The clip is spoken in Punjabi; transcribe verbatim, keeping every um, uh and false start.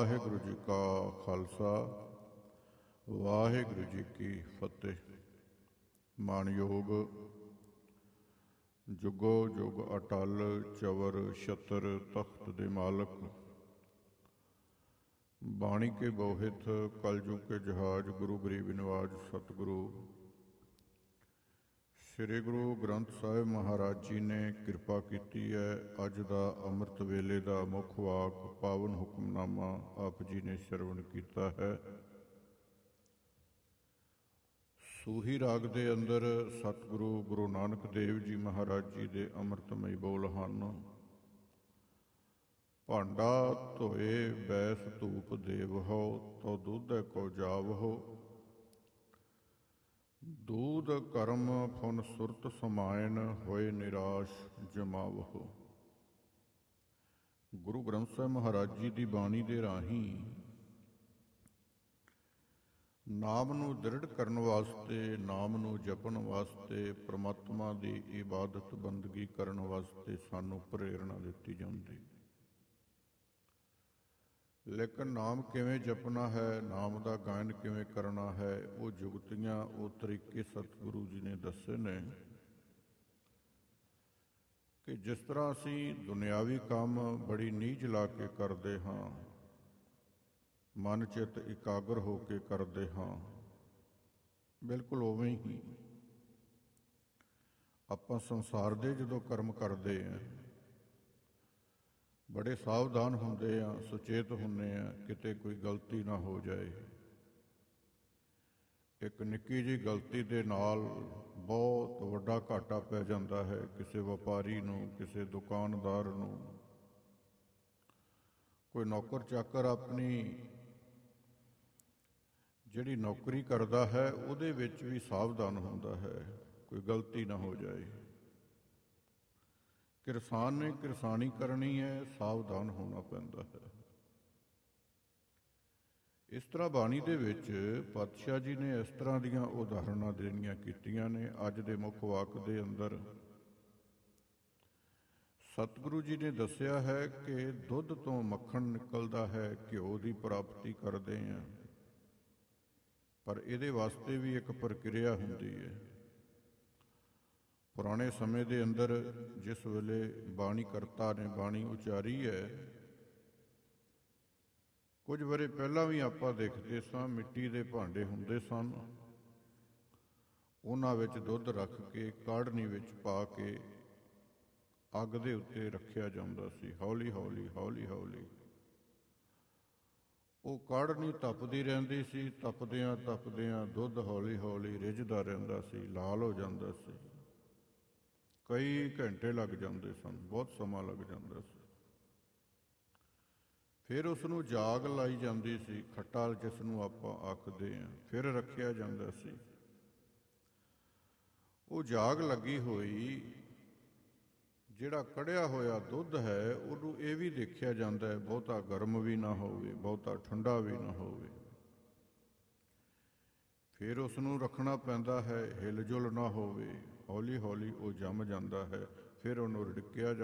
ਵਾਹਿਗੁਰੂ ਜੀ ਕਾ ਖਾਲਸਾ ਵਾਹਿਗੁਰੂ ਜੀ ਕੀ ਫਤਿਹ। ਮਾਣਯੋਗ ਜੁਗੋ ਜੁਗ ਅਟਲ ਚਵਰ ਛਤਰ ਤਖਤ ਦੇ ਮਾਲਕ, ਬਾਣੀ ਕੇ ਬੋਹਿਤ ਕਲਯੁਗ ਕੇ ਜਹਾਜ, ਗੁਰੂ ਗਰੀਬ ਨਿਵਾਜ ਸਤਿਗੁਰੂ ਸ੍ਰੀ ਗੁਰੂ ਗ੍ਰੰਥ ਸਾਹਿਬ ਮਹਾਰਾਜ ਜੀ ਨੇ ਕਿਰਪਾ ਕੀਤੀ ਹੈ। ਅੱਜ ਦਾ ਅੰਮ੍ਰਿਤ ਵੇਲੇ ਦਾ ਮੁੱਖ ਵਾਕ ਪਾਵਨ ਹੁਕਮਨਾਮਾ ਆਪ ਜੀ ਨੇ ਸ਼ਰਵਣ ਕੀਤਾ ਹੈ। ਸੂਹੀ ਰਾਗ ਦੇ ਅੰਦਰ ਸਤਿਗੁਰੂ ਗੁਰੂ ਨਾਨਕ ਦੇਵ ਜੀ ਮਹਾਰਾਜ ਜੀ ਦੇ ਅੰਮ੍ਰਿਤਮਈ ਬੋਲ ਹਨ। ਭਾਂਡਾ ਧੋਏ ਬੈਸ ਧੂਪ ਦੇਵਹੋ, ਤੋ ਦੁੱਧ ਕੋ ਜਾਵਹੋ। ਦੂਧ ਕਰਮ ਫੁਨ ਸੁਰਤ ਸਮਾਇਨ, ਹੋਏ ਨਿਰਾਸ਼ ਜਮਾਵਹੋ। ਗੁਰੂ ਗ੍ਰੰਥ ਸਾਹਿਬ ਮਹਾਰਾਜ ਜੀ ਦੀ ਬਾਣੀ ਦੇ ਰਾਹੀਂ ਨਾਮ ਨੂੰ ਦ੍ਰਿੜ ਕਰਨ ਵਾਸਤੇ, ਨਾਮ ਨੂੰ ਜਪਣ ਵਾਸਤੇ, ਪ੍ਰਮਾਤਮਾ ਦੀ ਇਬਾਦਤ ਬੰਦਗੀ ਕਰਨ ਵਾਸਤੇ ਸਾਨੂੰ ਪ੍ਰੇਰਣਾ ਦਿੱਤੀ ਜਾਂਦੀ। ਲੇਕਿਨ ਨਾਮ ਕਿਵੇਂ ਜਪਣਾ ਹੈ, ਨਾਮ ਦਾ ਗਾਇਨ ਕਿਵੇਂ ਕਰਨਾ ਹੈ, ਉਹ ਜੁਗਤੀਆਂ, ਉਹ ਤਰੀਕੇ ਸਤਿਗੁਰੂ ਜੀ ਨੇ ਦੱਸੇ ਨੇ ਕਿ ਜਿਸ ਤਰ੍ਹਾਂ ਅਸੀਂ ਦੁਨਿਆਵੀ ਕੰਮ ਬੜੀ ਨੀਝ ਲਾ ਕੇ ਕਰਦੇ ਹਾਂ, ਮਨ ਚਿੱਤ ਇਕਾਗਰ ਹੋ ਕੇ ਕਰਦੇ ਹਾਂ, ਬਿਲਕੁਲ ਉਵੇਂ ਹੀ ਆਪਾਂ ਸੰਸਾਰ ਦੇ ਜਦੋਂ ਕਰਮ ਕਰਦੇ ਹਾਂ ਬੜੇ ਸਾਵਧਾਨ ਹੁੰਦੇ ਆ, ਸੁਚੇਤ ਹੁੰਦੇ ਆ, ਕਿਤੇ ਕੋਈ ਗਲਤੀ ਨਾ ਹੋ ਜਾਏ। ਇੱਕ ਨਿੱਕੀ ਜਿਹੀ ਗਲਤੀ ਦੇ ਨਾਲ ਬਹੁਤ ਵੱਡਾ ਘਾਟਾ ਪੈ ਜਾਂਦਾ ਹੈ ਕਿਸੇ ਵਪਾਰੀ ਨੂੰ, ਕਿਸੇ ਦੁਕਾਨਦਾਰ ਨੂੰ। ਕੋਈ ਨੌਕਰ ਚਾਕਰ ਆਪਣੀ ਜਿਹੜੀ ਨੌਕਰੀ ਕਰਦਾ ਹੈ ਉਹਦੇ ਵਿੱਚ ਵੀ ਸਾਵਧਾਨ ਹੁੰਦਾ ਹੈ, ਕੋਈ ਗਲਤੀ ਨਾ ਹੋ ਜਾਏ। ਕਿਰਸਾਨ ਨੇ ਕਿਰਸਾਨੀ ਕਰਨੀ ਹੈ, ਸਾਵਧਾਨ ਹੋਣਾ ਪੈਂਦਾ ਹੈ। ਇਸ ਤਰ੍ਹਾਂ ਬਾਣੀ ਦੇ ਵਿੱਚ ਪਾਤਸ਼ਾਹ ਜੀ ਨੇ ਇਸ ਤਰ੍ਹਾਂ ਦੀਆਂ ਉਦਾਹਰਨਾਂ ਦੇਣੀਆਂ ਕੀਤੀਆਂ ਨੇ। ਅੱਜ ਦੇ ਮੁੱਖ ਵਾਕ ਦੇ ਅੰਦਰ ਸਤਿਗੁਰੂ ਜੀ ਨੇ ਦੱਸਿਆ ਹੈ ਕਿ ਦੁੱਧ ਤੋਂ ਮੱਖਣ ਨਿਕਲਦਾ ਹੈ, ਘਿਓ ਦੀ ਪ੍ਰਾਪਤੀ ਕਰਦੇ ਹਾਂ, ਪਰ ਇਹਦੇ ਵਾਸਤੇ ਵੀ ਇੱਕ ਪ੍ਰਕਿਰਿਆ ਹੁੰਦੀ ਹੈ। ਪੁਰਾਣੇ ਸਮੇਂ ਦੇ ਅੰਦਰ ਜਿਸ ਵੇਲੇ ਬਾਣੀ ਕਰਤਾ ਨੇ ਬਾਣੀ ਉਚਾਰੀ ਹੈ, ਕੁਝ ਵਰੇ ਪਹਿਲਾਂ ਵੀ ਆਪਾਂ ਦੇਖਦੇ ਸਾਂ ਮਿੱਟੀ ਦੇ ਭਾਂਡੇ ਹੁੰਦੇ ਸਨ, ਉਹਨਾਂ ਵਿੱਚ ਦੁੱਧ ਰੱਖ ਕੇ ਕਾੜ੍ਹਨੀ ਵਿੱਚ ਪਾ ਕੇ ਅੱਗ ਦੇ ਉੱਤੇ ਰੱਖਿਆ ਜਾਂਦਾ ਸੀ। ਹੌਲੀ ਹੌਲੀ ਹੌਲੀ ਹੌਲੀ ਉਹ ਕਾੜ੍ਹਨੀ ਤਪਦੀ ਰਹਿੰਦੀ ਸੀ। ਤਪਦਿਆਂ ਤਪਦਿਆਂ ਦੁੱਧ ਹੌਲੀ ਹੌਲੀ ਰਿੱਝਦਾ ਰਹਿੰਦਾ ਸੀ, ਲਾਲ ਹੋ ਜਾਂਦਾ ਸੀ। ਕਈ ਘੰਟੇ ਲੱਗ ਜਾਂਦੇ ਸਨ, ਬਹੁਤ ਸਮਾਂ ਲੱਗ ਜਾਂਦਾ ਸੀ। ਫਿਰ ਉਸ ਨੂੰ ਜਾਗ ਲਾਈ ਜਾਂਦੀ ਸੀ, ਖੱਟਾ ਜਿਸ ਨੂੰ ਆਪਾਂ ਆਖਦੇ ਹਾਂ, ਫਿਰ ਰੱਖਿਆ ਜਾਂਦਾ ਸੀ। ਉਹ ਜਾਗ ਲੱਗੀ ਹੋਈ ਜਿਹੜਾ ਕੜਿਆ ਹੋਇਆ ਦੁੱਧ ਹੈ ਉਹਨੂੰ ਇਹ ਵੀ ਦੇਖਿਆ ਜਾਂਦਾ ਹੈ ਬਹੁਤਾ ਗਰਮ ਵੀ ਨਾ ਹੋਵੇ, ਬਹੁਤਾ ਠੰਡਾ ਵੀ ਨਾ ਹੋਵੇ। ਫਿਰ ਉਸ ਨੂੰ ਰੱਖਣਾ ਪੈਂਦਾ ਹੈ, ਹਿਲ ਜੁਲ ਨਾ ਹੋਵੇ। ਹੌਲੀ ਹੌਲੀ ਉਹ ਜੰਮ ਜਾਂਦਾ ਹੈ, ਫਿਰ ਉਹਨੂੰ ਰਿੜਕਿਆ